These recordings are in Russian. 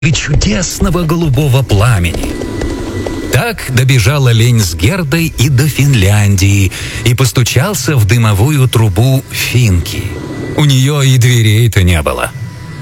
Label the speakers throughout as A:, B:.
A: и чудесного голубого пламени. Так добежал олень с Гердой и до Финляндии и постучался в дымовую трубу Финки. У нее и дверей-то не было.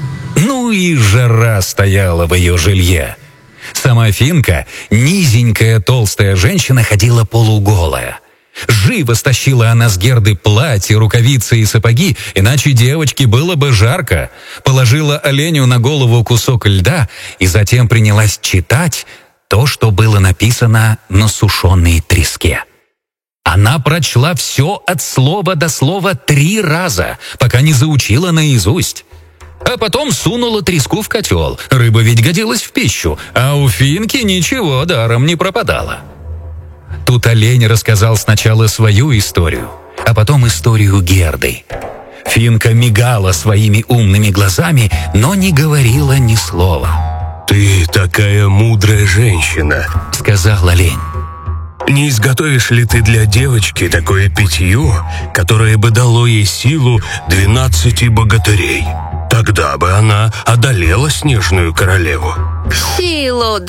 A: Ну и жара стояла в ее жилье. Сама Финка, низенькая толстая женщина, ходила полуголая. Живо стащила она с Герды платье, рукавицы и сапоги, иначе девочке было бы жарко. Положила оленю на голову кусок льда и затем принялась читать то, что было написано на сушеной треске. Она прочла все от слова до слова 3 раза, пока не заучила наизусть. А потом сунула треску в котел. Рыба ведь годилась в пищу, а у Финки ничего даром не пропадало. Тут олень рассказал сначала свою историю, а потом историю Герды. Финка мигала своими умными глазами, но не говорила ни слова.
B: «Ты такая мудрая женщина», —
A: сказал олень.
B: «Не изготовишь ли ты для девочки такое питье, которое бы дало ей силу 12 богатырей? Тогда бы она одолела снежную королеву».
C: «Силу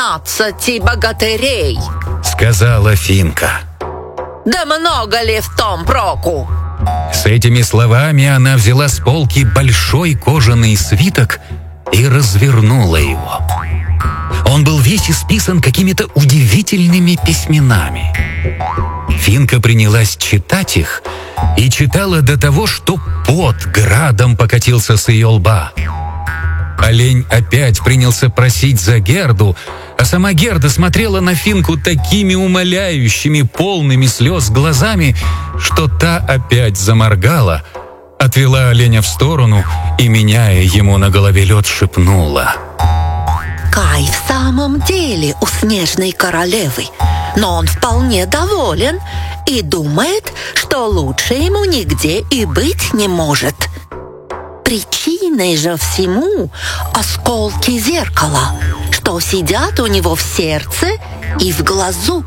C: 12 богатырей»,
A: — сказала Финка.
C: «Да много ли в том проку?»
A: С этими словами она взяла с полки большой кожаный свиток и развернула его. Он был весь исписан какими-то удивительными письменами. Финка принялась читать их и читала до того, что пот градом покатился с ее лба. Олень опять принялся просить за Герду, а сама Герда смотрела на Финку такими умоляющими, полными слез глазами, что та опять заморгала, отвела оленя в сторону и, меняя ему на голове лед, шепнула:
C: «Кай в самом деле у снежной королевы, но он вполне доволен и думает, что лучше ему нигде и быть не может. Причиной же всему осколки зеркала, что сидят у него в сердце и в глазу.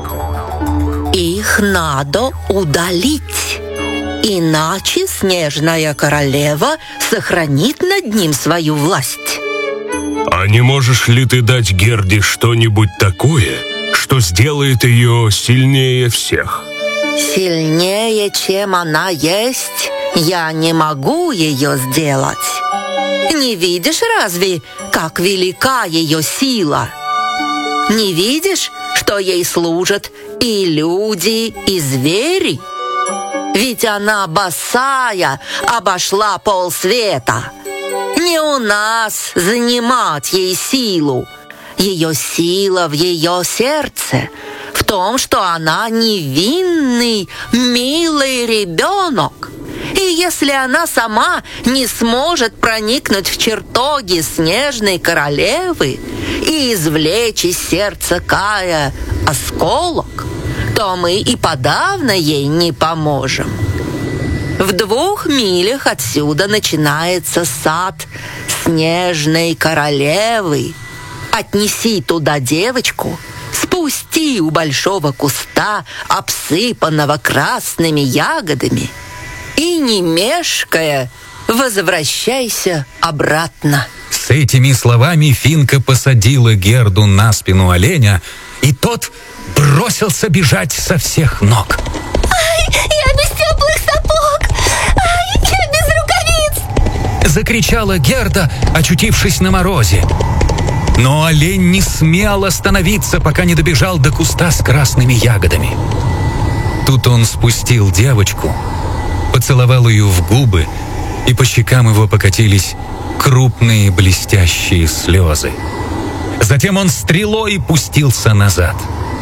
C: Их надо удалить, иначе снежная королева сохранит над ним свою власть».
B: «А не можешь ли ты дать Герде что-нибудь такое, что сделает ее сильнее всех?»
C: «Сильнее, чем она есть, я не могу ее сделать. Не видишь разве, как велика ее сила? Не видишь, что ей служат и люди, и звери? Ведь она босая обошла полсвета. Не у нас занимать ей силу. Ее сила в ее сердце, в том, что она невинный, милый ребенок. И если она сама не сможет проникнуть в чертоги снежной королевы и извлечь из сердца Кая осколок, то мы и подавно ей не поможем. В 2 милях отсюда начинается сад снежной королевы. Отнеси туда девочку, спусти у большого куста, обсыпанного красными ягодами, и, не мешкая, возвращайся обратно».
A: С этими словами Финка посадила Герду на спину оленя, и тот бросился бежать со всех ног.
D: «Ай, я без теплых сапог! Ай, я без рукавиц!»
A: Закричала Герда, очутившись на морозе. Но олень не смел остановиться, пока не добежал до куста с красными ягодами. Тут он спустил девочку, поцеловал ее в губы, и по щекам его покатились крупные блестящие слезы. Затем он стрелой пустился назад.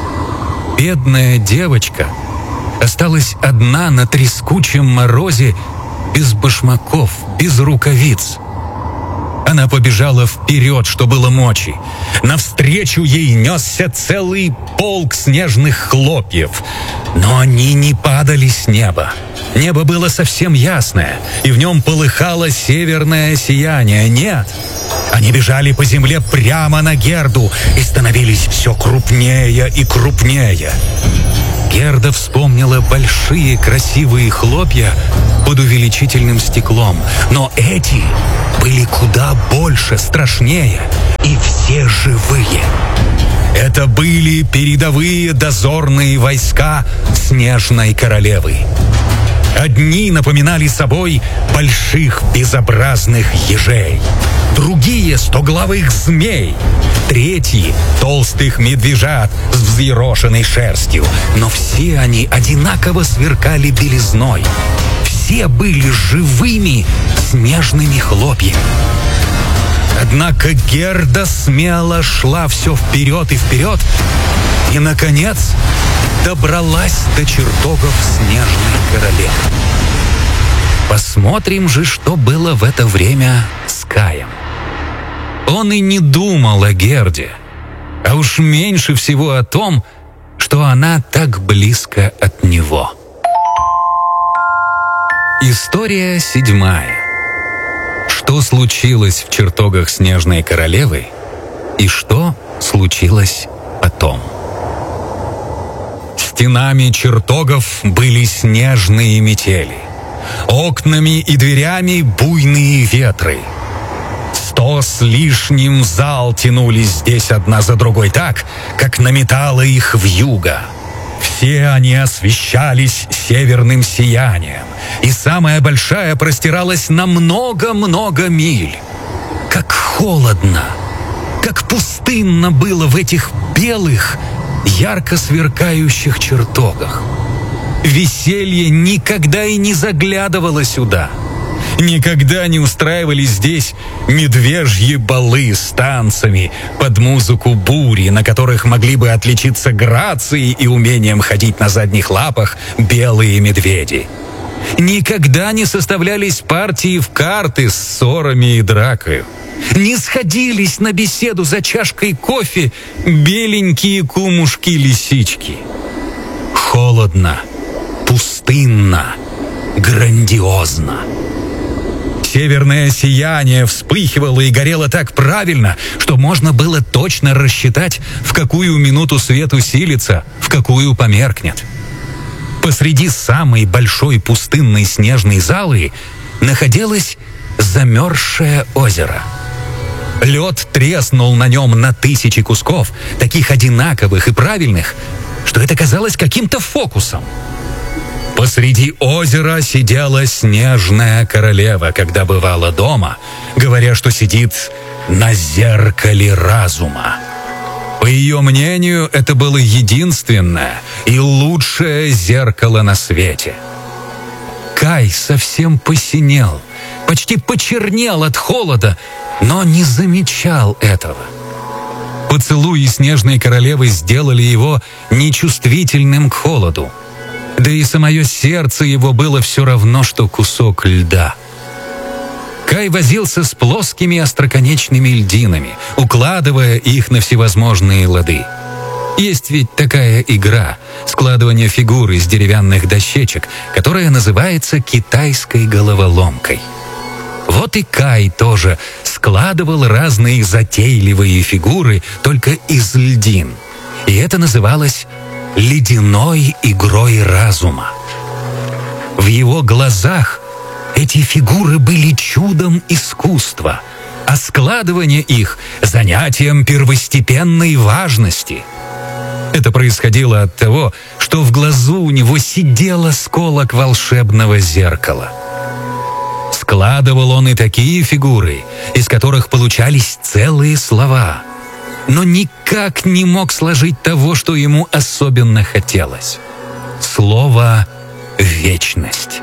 A: Бедная девочка осталась одна на трескучем морозе, без башмаков, без рукавиц. Она побежала вперед, что было мочи. Навстречу ей несся целый полк снежных хлопьев. Но они не падали с неба. Небо было совсем ясное, и в нем полыхало северное сияние. Нет, они бежали по земле прямо на Герду и становились все крупнее и крупнее. Герда вспомнила большие красивые хлопья под увеличительным стеклом, но эти были куда больше, страшнее, и все живые. Это были передовые дозорные войска Снежной Королевы. Одни напоминали собой больших безобразных ежей, другие — стоглавых змей, третьи — толстых медвежат с взъерошенной шерстью. Но все они одинаково сверкали белизной. Все были живыми снежными хлопьями. Однако Герда смело шла все вперед и вперед, и, наконец, добралась до чертогов Снежной Королевы. Посмотрим же, что было в это время с Каем. Он и не думал о Герде, а уж меньше всего о том, что она так близко от него. История 7. Что случилось в чертогах Снежной Королевы и что случилось потом? Стенами чертогов были снежные метели, окнами и дверями буйные ветры. 100 с лишним зал тянулись здесь одна за другой так, как наметало их вьюга. Все они освещались северным сиянием, и самая большая простиралась на много-много миль. Как холодно, как пустынно было в этих белых, ярко сверкающих чертогах. Веселье никогда и не заглядывало сюда. Никогда не устраивались здесь медвежьи балы с танцами под музыку бури, на которых могли бы отличиться грацией и умением ходить на задних лапах белые медведи. Никогда не составлялись партии в карты с ссорами и дракой. Не сходились на беседу за чашкой кофе беленькие кумушки-лисички. Холодно, пустынно, грандиозно. Северное сияние вспыхивало и горело так правильно, что можно было точно рассчитать, в какую минуту свет усилится, в какую померкнет. Посреди самой большой пустынной снежной залы находилось замерзшее озеро. Лед треснул на нем на 1000 кусков, таких одинаковых и правильных, что это казалось каким-то фокусом. Посреди озера сидела Снежная Королева, когда бывала дома, говоря, что сидит на зеркале разума. По ее мнению, это было единственное и лучшее зеркало на свете. Кай совсем посинел, почти почернел от холода, но не замечал этого. Поцелуи Снежной Королевы сделали его нечувствительным к холоду. Да и самое сердце его было все равно, что кусок льда. Кай возился с плоскими остроконечными льдинами, укладывая их на всевозможные лады. Есть ведь такая игра — складывание фигур из деревянных дощечек, которая называется китайской головоломкой. Вот и Кай тоже складывал разные затейливые фигуры только из льдин. И это называлось ледяной игрой разума. В его глазах эти фигуры были чудом искусства, а складывание их — занятием первостепенной важности. Это происходило от того, что в глазу у него сидел осколок волшебного зеркала. Складывал он и такие фигуры, из которых получались целые слова, но никак не мог сложить того, что ему особенно хотелось. Слово «вечность».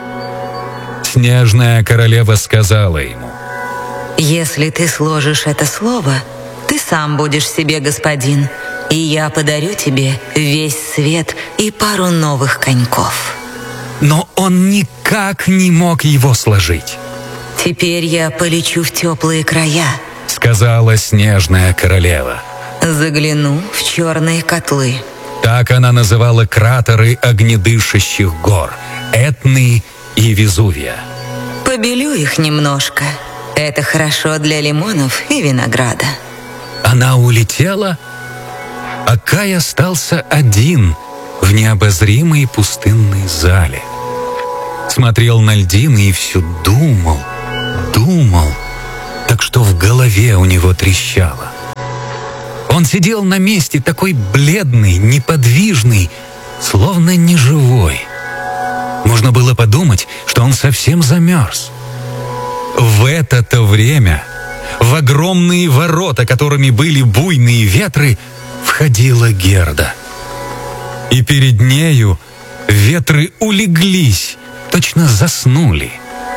A: Снежная Королева сказала ему:
E: «Если ты сложишь это слово, ты сам будешь себе господин, и я подарю тебе весь свет и пару новых коньков».
A: Но он никак не мог его сложить.
E: «Теперь я полечу в теплые края»,
A: — сказала Снежная Королева.
E: «Загляну в черные котлы».
A: Так она называла кратеры огнедышащих гор — Этны и Везувия.
E: «Побелю их немножко. Это хорошо для лимонов и винограда».
A: Она улетела, а Кай остался один в необозримой пустынной зале. Смотрел на льдины и все думал, так что в голове у него трещало. Он сидел на месте такой бледный, неподвижный, словно неживой. Можно было подумать, что он совсем замерз. В это-то время в огромные ворота, которыми были буйные ветры, входила Герда. И перед нею ветры улеглись, точно заснули.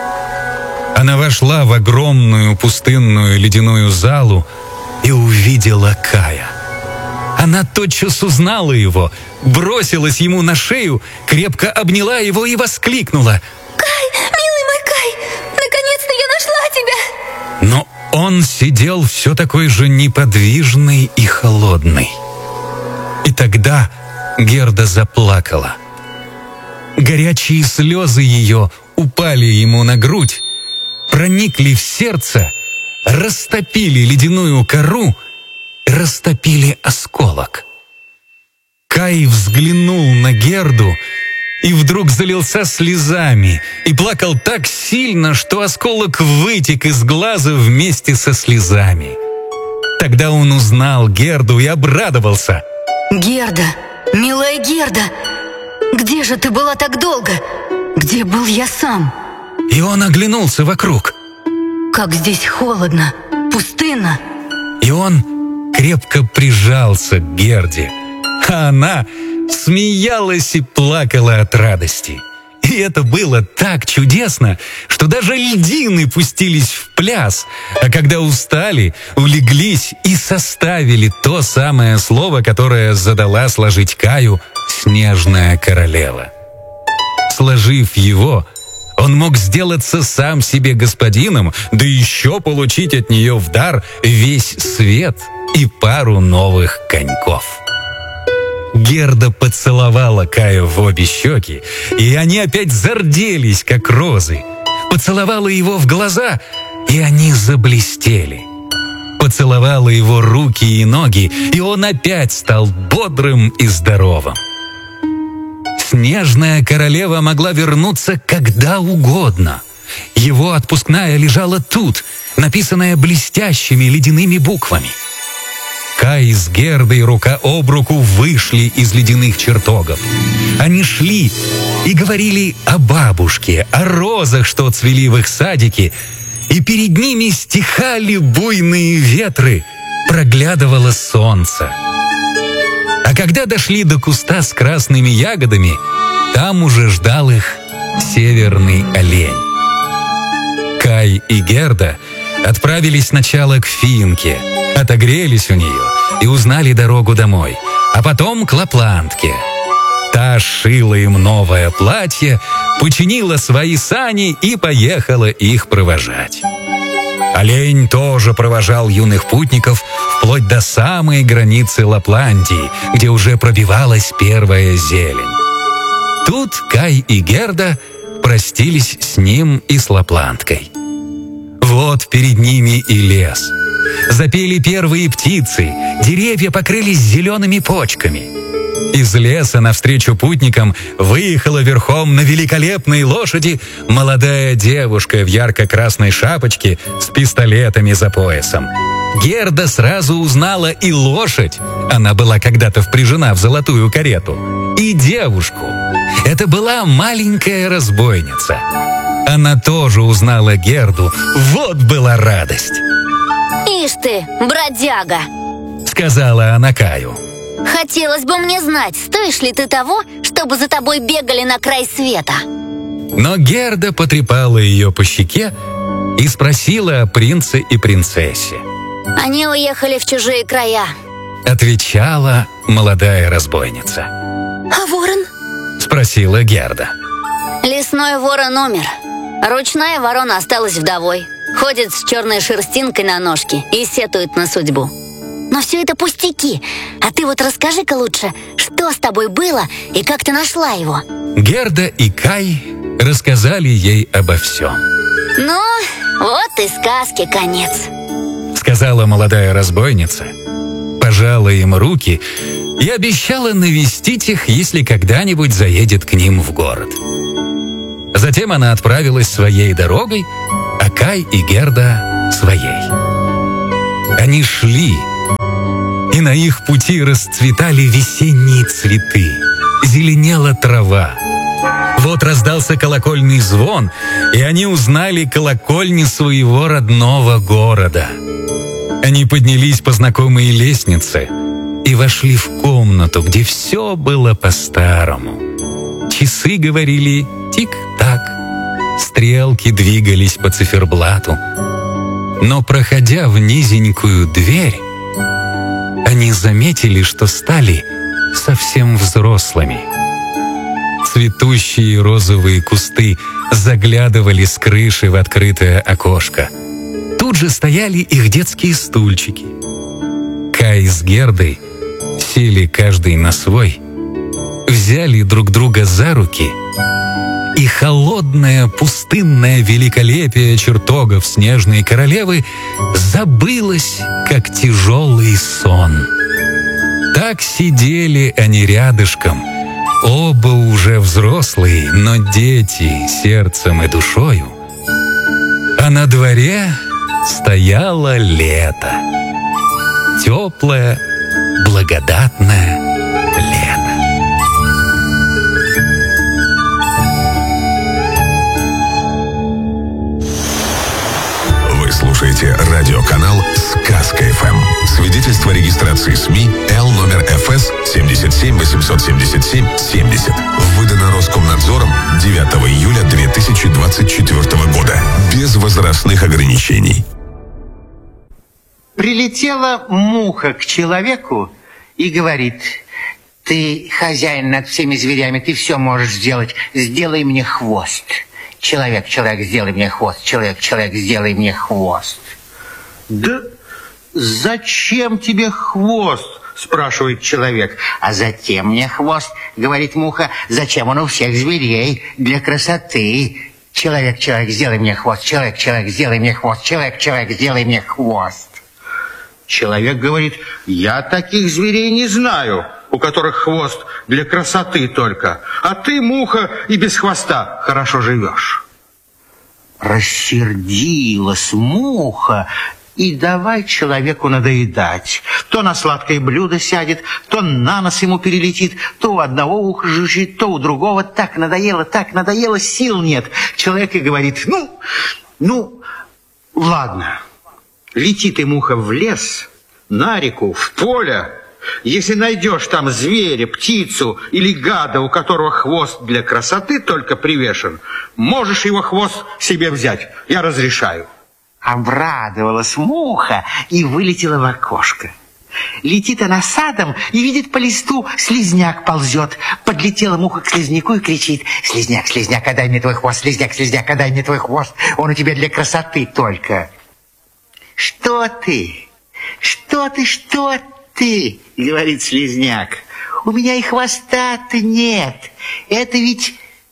A: Она вошла в огромную пустынную ледяную залу и увидела Кая. Она тотчас узнала его, бросилась ему на шею, крепко обняла его и воскликнула:
D: Кай, милый мой Кай, наконец-то я нашла тебя!
A: Но он сидел все такой же неподвижный и холодный. И тогда Герда заплакала. Горячие слезы ее упали ему на грудь, проникли в сердце, растопили ледяную кору, растопили осколок. Кай взглянул на Герду и вдруг залился слезами и плакал так сильно, что осколок вытек из глаза вместе со слезами. Тогда он узнал Герду и обрадовался.
E: Герда, милая Герда, где же ты была так долго? Где был я сам?
A: И он оглянулся вокруг.
E: Как здесь холодно, пустынно.
A: И он крепко прижался к Герде, а она смеялась и плакала от радости. И это было так чудесно, что даже льдины пустились в пляс, а когда устали, улеглись и составили то самое слово, которое задала сложить Каю снежная королева. Сложив его, он мог сделаться сам себе господином, да еще получить от нее в дар весь свет и пару новых коньков. Герда поцеловала Каю в обе щеки, и они опять зарделись, как розы. Поцеловала его в глаза, и они заблестели. Поцеловала его руки и ноги, и он опять стал бодрым и здоровым. Снежная королева могла вернуться когда угодно. Его отпускная лежала тут, написанная блестящими ледяными буквами. Кай с Гердой рука об руку вышли из ледяных чертогов. Они шли и говорили о бабушке, о розах, что цвели в их садике, и перед ними стихали буйные ветры, проглядывало солнце. А когда дошли до куста с красными ягодами, там уже ждал их северный олень. Кай и Герда отправились сначала к Финке, отогрелись у нее и узнали дорогу домой, а потом к Лапландке. Та шила им новое платье, починила свои сани и поехала их провожать. Олень тоже провожал юных путников вплоть до самой границы Лапландии, где уже пробивалась первая зелень. Тут Кай и Герда простились с ним и с Лапландкой. Вот перед ними и лес. Запели первые птицы, деревья покрылись зелеными почками. Из леса навстречу путникам выехала верхом на великолепной лошади молодая девушка в ярко-красной шапочке с пистолетами за поясом. Герда сразу узнала и лошадь, она была когда-то впряжена в золотую карету, и девушку. Это была маленькая разбойница. Она тоже узнала Герду, вот была радость.
D: Ишь ты, бродяга!
A: Сказала она Каю.
D: Хотелось бы мне знать, стоишь ли ты того, чтобы за тобой бегали на край света.
A: Но Герда потрепала ее по щеке и спросила о принце и принцессе.
D: Они уехали в чужие края.
A: Отвечала молодая разбойница.
D: А ворон?
A: Спросила Герда.
D: Лесной ворон умер. Ручная ворона осталась вдовой. Ходит с черной шерстинкой на ножке и сетует на судьбу. Но все это пустяки. А ты вот расскажи-ка лучше, что с тобой было и как ты нашла его.
A: Герда и Кай рассказали ей обо всем.
D: Ну, вот и сказки конец.
A: Сказала молодая разбойница, пожала им руки и обещала навестить их, если когда-нибудь заедет к ним в город. Затем она отправилась своей дорогой, а Кай и Герда своей. Они шли, и на их пути расцветали весенние цветы, зеленела трава. Вот раздался колокольный звон, и они узнали колокольни своего родного города. Они поднялись по знакомой лестнице и вошли в комнату, где все было по-старому. Часы говорили тик-так, стрелки двигались по циферблату. Но, проходя в низенькую дверь, они заметили, что стали совсем взрослыми. Цветущие розовые кусты заглядывали с крыши в открытое окошко. Тут же стояли их детские стульчики. Кай с Гердой сели каждый на свой, взяли друг друга за руки, и холодное пустынное великолепие чертогов Снежной Королевы забылось, как тяжелый сон. Так сидели они рядышком, оба уже взрослые, но дети сердцем и душою. А на дворе стояло лето. Теплое, благодатное лето.
F: Вы слушаете радиоканал «Сказка ФМ». Свидетельство о регистрации СМИ Л номер ФС 77877-70. Выдано Роскомнадзором 9 июля 2024 года. Без возрастных ограничений.
G: Прилетела муха к человеку и говорит: ты хозяин над всеми зверями, ты все можешь сделать, сделай мне хвост. Человек, сделай мне хвост, человек, сделай мне хвост. Да зачем тебе хвост? Спрашивает человек. А затем мне хвост, говорит муха. Зачем он у всех зверей? Для красоты. Человек, сделай мне хвост, человек, сделай мне хвост, человек, сделай мне хвост. Человек говорит: я таких зверей не знаю, у которых хвост для красоты только. А ты, муха, и без хвоста хорошо живешь. Рассердилась муха и давай человеку надоедать. То на сладкое блюдо сядет, то на нос ему перелетит, то у одного уха жужжит, то у другого. Так надоело, сил нет. Человек и говорит: ну, ладно. Лети ты, муха, в лес, на реку, в поле. Если найдешь там зверя, птицу или гада, у которого хвост для красоты только привешен, можешь его хвост себе взять. Я разрешаю. Обрадовалась муха и вылетела в окошко. Летит она садом и видит по листу, слизняк ползет. Подлетела муха к слизняку и кричит: слизняк, отдай мне твой хвост, слизняк, отдай мне твой хвост. Он у тебя для красоты только. Что ты, говорит слизняк. У меня и хвоста-то нет. Это ведь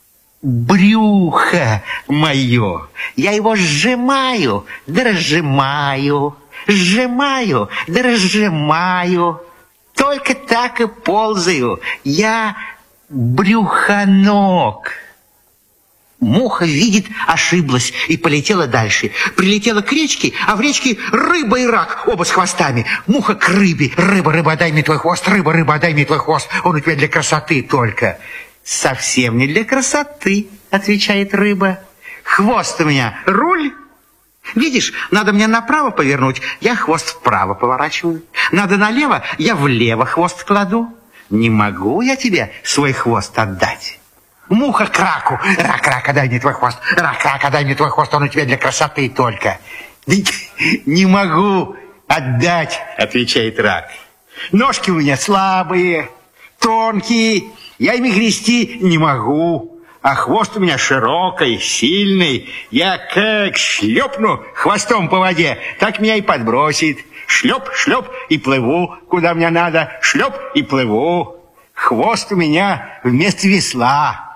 G: брюхо мое. Я его сжимаю, да разжимаю. Сжимаю, да разжимаю. Только так и ползаю. Я брюхоног. Муха видит, ошиблась и полетела дальше. Прилетела к речке, а в речке рыба и рак, оба с хвостами. Муха к рыбе: рыба, отдай мне твой хвост, рыба, отдай мне твой хвост. Он у тебя для красоты только. Совсем не для красоты, отвечает рыба. Хвост у меня руль. Видишь, надо мне направо повернуть, я хвост вправо поворачиваю. Надо налево, я влево хвост кладу. Не могу я тебе свой хвост отдать. Муха к раку: рак, отдай мне твой хвост, рак, отдай мне твой хвост, он у тебя для красоты только. Не могу отдать, отвечает рак. Ножки у меня слабые, тонкие, я ими грести не могу. А хвост у меня широкий, сильный. Я как шлепну хвостом по воде, так меня и подбросит. Шлеп, и плыву, куда мне надо. Шлеп, и плыву. Хвост у меня вместо весла.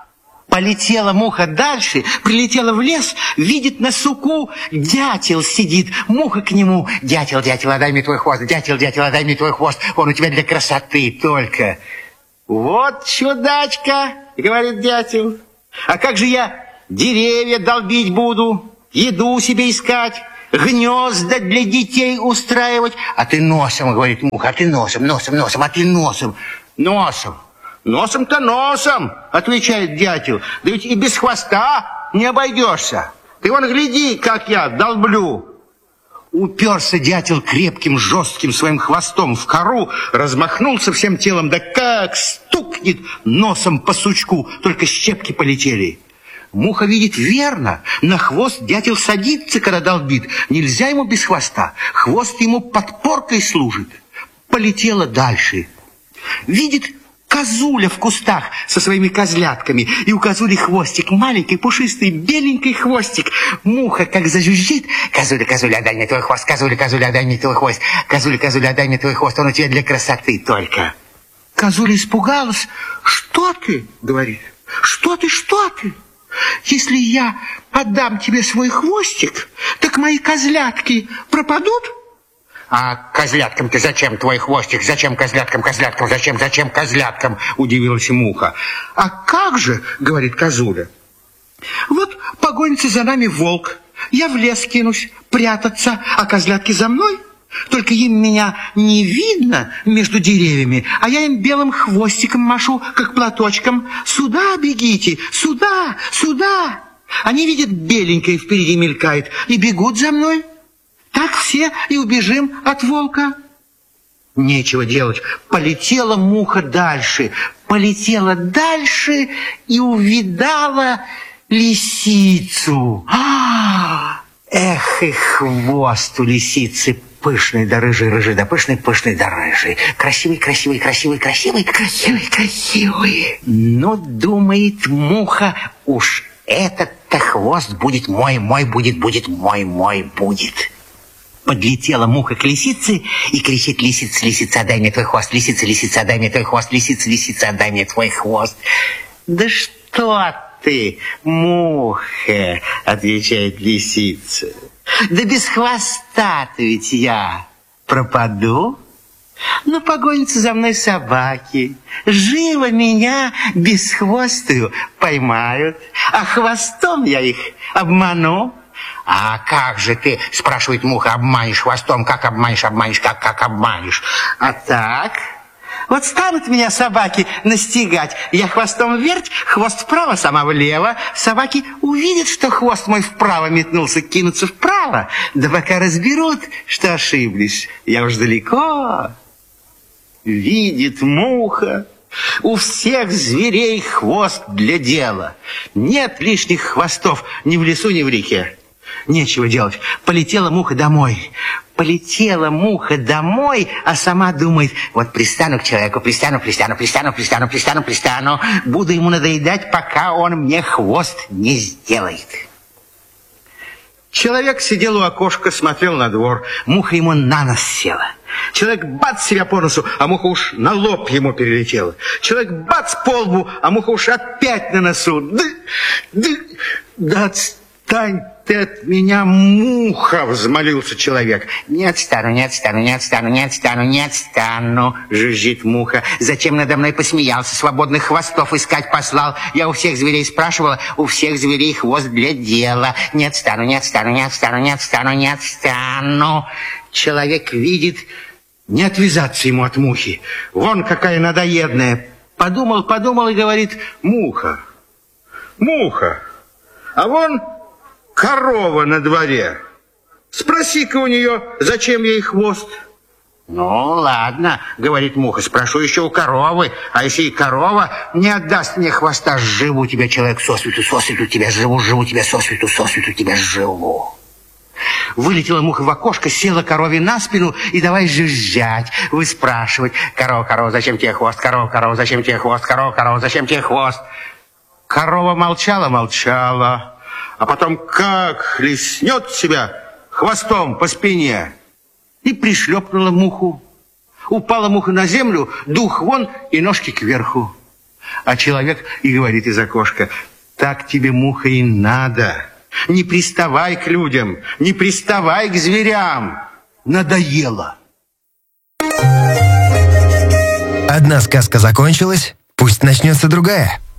G: Полетела муха дальше, прилетела в лес, видит на суку дятел сидит. Муха к нему: дятел, дятел, отдай мне твой хвост, дятел, дятел, отдай мне твой хвост, он у тебя для красоты только. Вот чудачка, говорит дятел, а как же я деревья долбить буду, еду себе искать, гнезда для детей устраивать? А ты носом, говорит муха, а ты носом, а ты носом. Носом-то носом, отвечает дятел. Да ведь и без хвоста не обойдешься. Ты вон гляди, как я долблю. Уперся дятел крепким, жестким своим хвостом в кору, размахнулся всем телом, да как стукнет носом по сучку, только щепки полетели. Муха видит верно, на хвост дятел садится, когда долбит. Нельзя ему без хвоста, хвост ему подпоркой служит. Полетела дальше. Видит козуля в кустах со своими козлятками, и у козули хвостик маленький, пушистый, беленький хвостик. Муха как зажужжит: козуля, козуля, отдай мне твой хвост, козуля, козуля, отдай мне твой хвост, козуля, козуля, отдай мне твой хвост, он у тебя для красоты только. Козуля испугалась. Что ты, говорит, что ты? Если я отдам тебе свой хвостик, так мои козлятки пропадут? А козляткам-то зачем твой хвостик? Зачем козляткам? Зачем козляткам? Удивилась муха. А как же, говорит козуля, вот погонится за нами волк, я в лес кинусь прятаться, а козлятки за мной. Только им меня не видно между деревьями, а я им белым хвостиком машу, как платочком. Сюда бегите, сюда, сюда. Они видят, беленькое впереди мелькает, и бегут за мной. Так все и убежим от волка. Нечего делать. Полетела муха дальше. И увидала лисицу. Эх, и хвост у лисицы пышный да рыжий, да пышный да рыжий. Красивый. Ну, думает муха, уж этот-то хвост будет мой. Подлетела муха к лисице и кричит: лисица, отдай мне твой хвост, лисица, отдай мне твой хвост, лисица, отдай мне твой хвост. Да что ты, муха, отвечает лисица, да без хвоста-то ведь я пропаду. Но погонятся за мной собаки, живо меня бесхвостую поймают, а хвостом я их обману. А как же ты, спрашивает муха, обманешь хвостом? Как обманешь? Как обманешь? А так, вот станут меня собаки настигать, я хвостом верть, хвост вправо, сама влево. Собаки увидят, что хвост мой вправо метнулся, кинутся вправо. Да пока разберут, что ошиблись, я уж далеко. Видит муха, у всех зверей хвост для дела. Нет лишних хвостов ни в лесу, ни в реке. Нечего делать. Полетела муха домой, а сама думает: вот пристану к человеку, пристану. Буду ему надоедать, пока он мне хвост не сделает. Человек сидел у окошка, смотрел на двор. Муха ему на нос села. Человек бац себя по носу, а муха уж на лоб ему перелетела. Человек бац по лбу, а муха уж опять на носу. Да отстань ты от меня, муха, взмолился человек. Не отстану, жужжит муха. Зачем надо мной посмеялся, свободных хвостов искать послал? Я у всех зверей спрашивала, у всех зверей хвост для дела. Не отстану. Человек видит, не отвязаться ему от мухи. Вон какая надоедная. Подумал и говорит: муха, а вон корова на дворе. Спроси-ка у нее, зачем ей хвост. Ну, ладно, говорит муха, спрошу еще у коровы. А если и корова не отдаст мне хвоста, сживу тебя, человек, сосвету тебя, живу тебя, сосвету тебя, живу. Вылетела муха в окошко, села корове на спину и давай жужжать, выспрашивать: корова, зачем тебе хвост? Корова, зачем тебе хвост? Корова, зачем тебе хвост? Корова молчала, а потом как хлестнет себя хвостом по спине и пришлепнула муху. Упала муха на землю, дух вон и ножки кверху. А человек и говорит из окошка: Так тебе, муха, и надо. Не приставай к людям, не приставай к зверям. Надоело.
H: Одна сказка закончилась, пусть начнется другая.